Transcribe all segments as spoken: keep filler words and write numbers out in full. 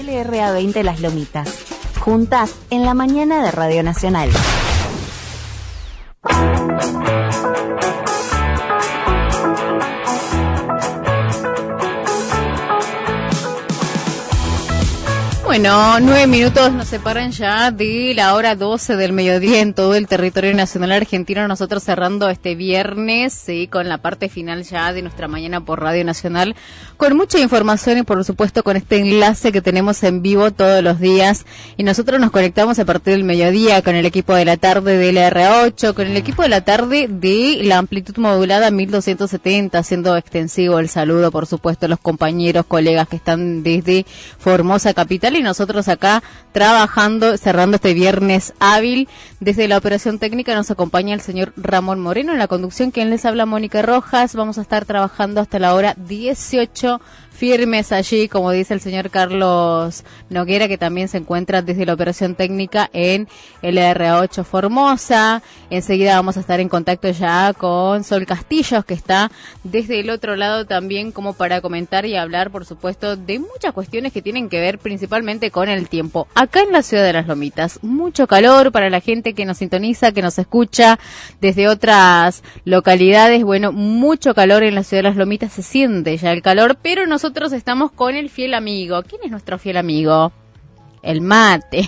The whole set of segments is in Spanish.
L R A veinte Las Lomitas. Juntas en la mañana de Radio Nacional. Bueno, nueve minutos nos separan ya de la hora doce del mediodía en todo el territorio nacional argentino. Nosotros cerrando este viernes, sí, con la parte final ya de nuestra mañana por Radio Nacional, con mucha información y por supuesto con este enlace que tenemos en vivo todos los días. Y nosotros nos conectamos a partir del mediodía con el equipo de la tarde de L R ocho, con el equipo de la tarde de la amplitud modulada mil doscientos setenta, haciendo extensivo el saludo, por supuesto, a los compañeros, colegas que están desde Formosa Capital. Y nosotros acá trabajando, cerrando este viernes hábil. Desde la operación técnica nos acompaña el señor Ramón Moreno. En la conducción, quien les habla, Mónica Rojas. Vamos a estar trabajando hasta la hora dieciocho, firmes allí, como dice el señor Carlos Noguera, que también se encuentra desde la operación técnica en L R ocho Formosa. Enseguida vamos a estar en contacto ya con Sol Castillos, que está desde el otro lado también, como para comentar y hablar, por supuesto, de muchas cuestiones que tienen que ver principalmente con el tiempo. Acá en la ciudad de Las Lomitas, mucho calor para la gente que nos sintoniza, que nos escucha desde otras localidades. Bueno, mucho calor en la ciudad de Las Lomitas, se siente ya el calor, pero nosotros Nosotros estamos con el fiel amigo. ¿Quién es nuestro fiel amigo? El mate.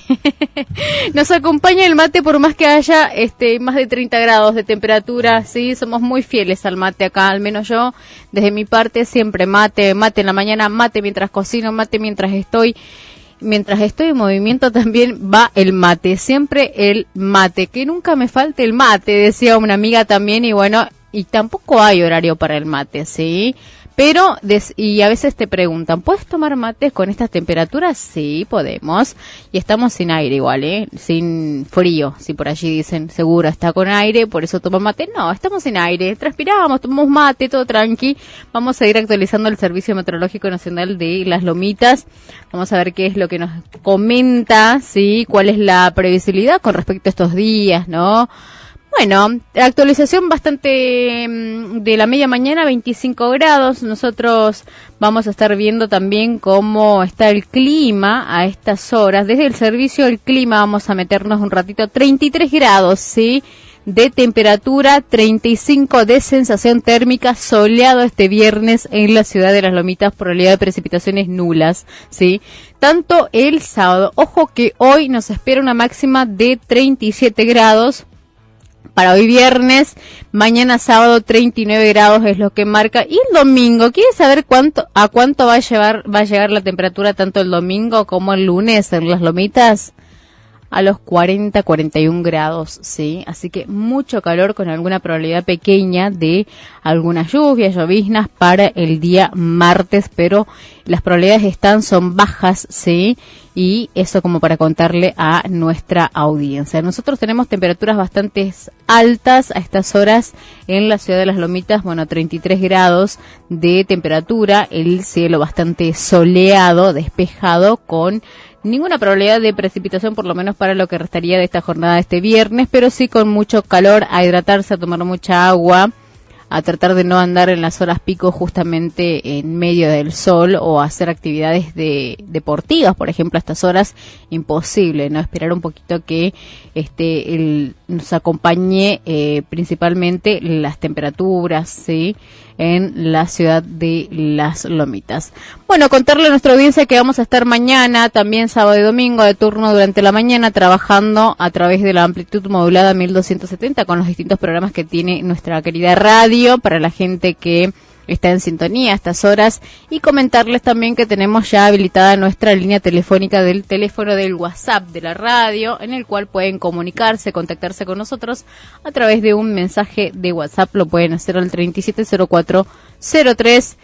Nos acompaña el mate por más que haya este más de treinta grados de temperatura, sí, somos muy fieles al mate acá, al menos yo, desde mi parte, siempre mate, mate en la mañana, mate mientras cocino, mate mientras estoy, mientras estoy en movimiento también va el mate, siempre el mate, que nunca me falte el mate, decía una amiga también, y bueno, y tampoco hay horario para el mate, sí. Pero, des, y a veces te preguntan, ¿puedes tomar mates con estas temperaturas? Sí, podemos. Y estamos sin aire igual, ¿eh? Sin frío, si por allí dicen, seguro está con aire, por eso toma mate. No, estamos sin aire, transpiramos, tomamos mate, todo tranqui. Vamos a ir actualizando el Servicio Meteorológico Nacional de Las Lomitas. Vamos a ver qué es lo que nos comenta, ¿sí? Cuál es la previsibilidad con respecto a estos días, ¿no? Bueno, actualización bastante de la media mañana, veinticinco grados. Nosotros vamos a estar viendo también cómo está el clima a estas horas. Desde el servicio del clima vamos a meternos un ratito, treinta y tres grados, ¿sí? De temperatura, treinta y cinco de sensación térmica, soleado este viernes en la ciudad de Las Lomitas, probabilidad de precipitaciones nulas, ¿sí? Tanto el sábado, ojo que hoy nos espera una máxima de treinta y siete grados. Para hoy viernes, mañana sábado treinta y nueve grados es lo que marca. Y el domingo, ¿quieres saber cuánto a cuánto va a llevar va a llegar la temperatura tanto el domingo como el lunes en Las Lomitas? A los cuarenta, cuarenta y un grados, sí. Así que mucho calor con alguna probabilidad pequeña de algunas lluvias, lloviznas para el día martes, pero las probabilidades están, son bajas, sí. Y eso como para contarle a nuestra audiencia. Nosotros tenemos temperaturas bastante altas a estas horas en la ciudad de Las Lomitas, bueno, treinta y tres grados de temperatura, el cielo bastante soleado, despejado, con ninguna probabilidad de precipitación, por lo menos para lo que restaría de esta jornada de este viernes, pero sí con mucho calor, a hidratarse, a tomar mucha agua, a tratar de no andar en las horas pico justamente en medio del sol o hacer actividades de deportivas, por ejemplo, a estas horas, imposible, ¿no? Esperar un poquito que este el, nos acompañe eh, principalmente las temperaturas, ¿sí? En la ciudad de Las Lomitas. Bueno, contarle a nuestra audiencia que vamos a estar mañana, también sábado y domingo, de turno durante la mañana, trabajando a través de la amplitud modulada mil doscientos setenta con los distintos programas que tiene nuestra querida radio para la gente que está en sintonía a estas horas, y comentarles también que tenemos ya habilitada nuestra línea telefónica del teléfono del WhatsApp de la radio, en el cual pueden comunicarse, contactarse con nosotros a través de un mensaje de WhatsApp. Lo pueden hacer al treinta y siete cero cuatro cero tres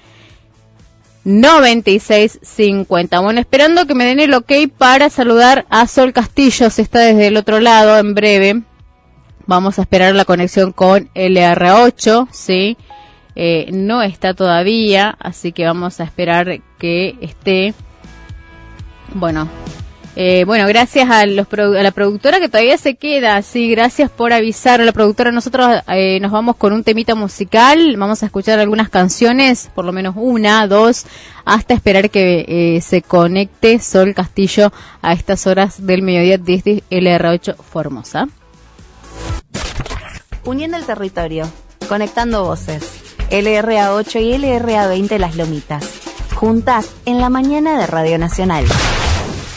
noventa y seis cincuenta. Bueno, esperando que me den el ok para saludar a Sol Castillos, está desde el otro lado. En breve vamos a esperar la conexión con L R ocho, ¿sí? Eh, no está todavía, así que vamos a esperar que esté. Bueno, Eh, bueno, gracias a, los produ- a la productora que todavía se queda, sí, gracias por avisar a la productora. Nosotros eh, nos vamos con un temita musical, vamos a escuchar algunas canciones, por lo menos una, dos, hasta esperar que eh, se conecte Sol Castillo a estas horas del mediodía desde L R ocho Formosa. Uniendo el territorio, conectando voces. L R A ocho y L R A veinte Las Lomitas. Juntas en la mañana de Radio Nacional.